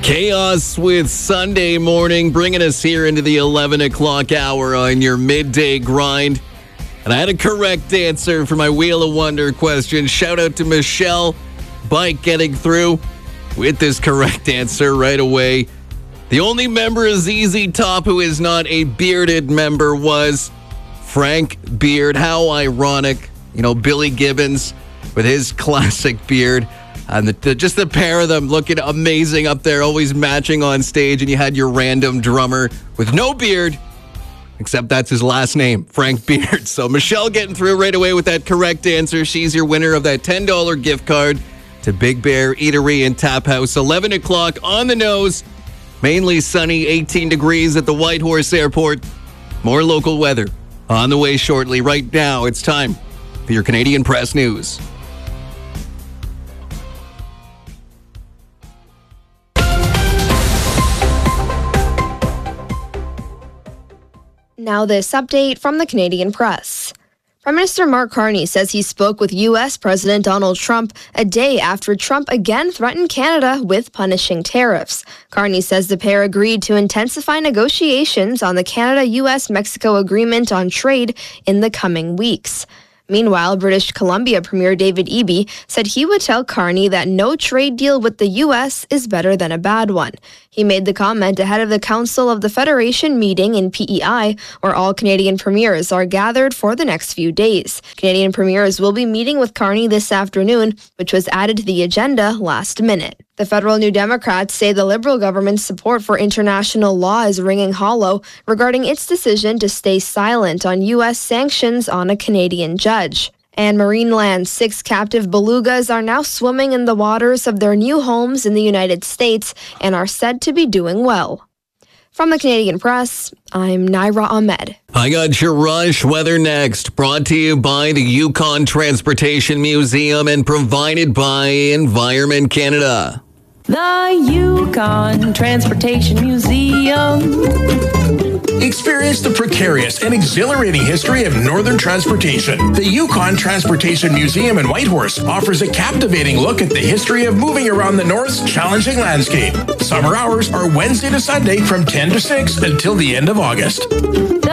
Chaos with Sunday morning, bringing us here into the 11 o'clock hour on your midday grind. And I had a correct answer for my Wheel of Wonder question. Shout out to Michelle Bike getting through with this correct answer right away. The only member of ZZ Top who is not a bearded member was Frank Beard. How ironic. You know, Billy Gibbons with his classic beard. And just the pair of them looking amazing up there, always matching on stage. And you had your random drummer with no beard, except that's his last name, Frank Beard. So Michelle getting through right away with that correct answer. She's your winner of that $10 gift card to Big Bear Eatery and Tap House. 11 o'clock on the nose. Mainly sunny, 18 degrees at the Whitehorse Airport. More local weather on the way shortly. Right now, it's time for your Canadian Press News. Now this update from the Canadian Press. Prime Minister Mark Carney says he spoke with U.S. President Donald Trump a day after Trump again threatened Canada with punishing tariffs. Carney says the pair agreed to intensify negotiations on the Canada-U.S.-Mexico agreement on trade in the coming weeks. Meanwhile, British Columbia Premier David Eby said he would tell Carney that no trade deal with the U.S. is better than a bad one. He made the comment ahead of the Council of the Federation meeting in PEI, where all Canadian premiers are gathered for the next few days. Canadian premiers will be meeting with Carney this afternoon, which was added to the agenda last minute. The federal New Democrats say the Liberal government's support for international law is ringing hollow regarding its decision to stay silent on U.S. sanctions on a Canadian judge. And Marineland's 6 captive belugas are now swimming in the waters of their new homes in the United States and are said to be doing well. From the Canadian Press, I'm Naira Ahmed. I got your rush weather next, brought to you by the Yukon Transportation Museum and provided by Environment Canada. The Yukon Transportation Museum. Experience the precarious and exhilarating history of northern transportation. The Yukon Transportation Museum in Whitehorse offers a captivating look at the history of moving around the North's challenging landscape. Summer hours are Wednesday to Sunday from 10 to 6 until the end of August.